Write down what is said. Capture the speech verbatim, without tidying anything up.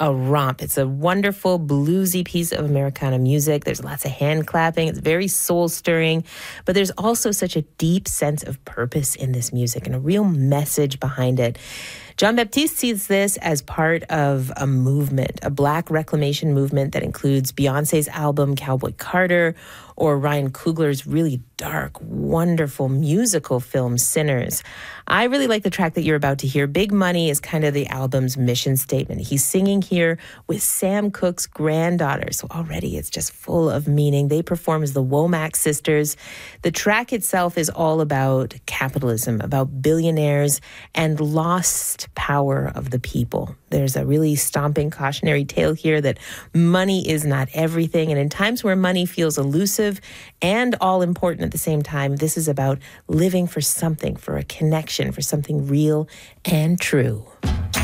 a romp. It's a wonderful bluesy piece of Americana music. There's lots of hand clapping. It's very soul stirring, but there's also such a deep sense of purpose in this music and a real message behind it. Jon Baptiste sees this as part of a movement, a Black reclamation movement that includes Beyonce's album Cowboy Carter or Ryan Coogler's really dark, wonderful musical film Sinners. I really like the track that you're about to hear. Big Money is kind of the album's mission statement. He's singing here with Sam Cooke's granddaughter, so already it's just full of meaning. They perform as the Womack sisters. The track itself is all about capitalism, about billionaires and lost power of the people. There's a really stomping cautionary tale here that money is not everything, and in times where money feels elusive and all important at the same time, this is about living for something, for a connection, for something real and true.